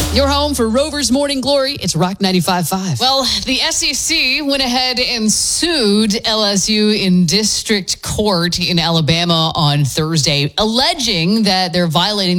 Your home for Rover's Morning Glory. It's Rock 95.5. Well, the SEC went ahead and sued LSU in district court in Alabama on Thursday, alleging that they're violating